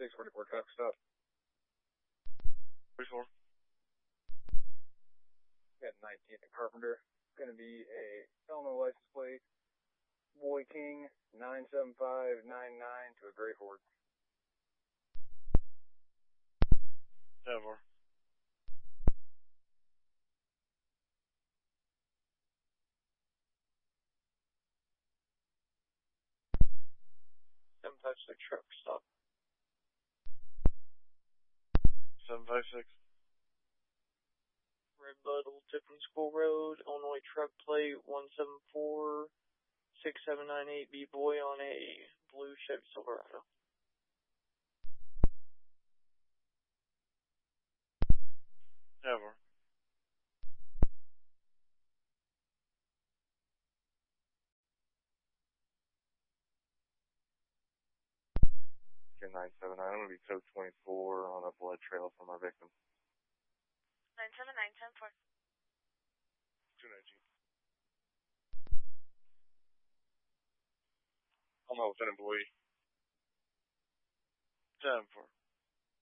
644 truck stop. 44. Got 19th and Carpenter. Going to be a Illinois license plate. Boy King 97599 to a Gray Ford. 74. Truck stop. 756. Red Bud, Old Tiffin School Road, Illinois truck plate 1746798B boy on a blue Chevy Silverado. 74. Okay, 979. I'm going to be code 24 on a blood trail from our victim. 97910 219. I'm with an employee. 10-4.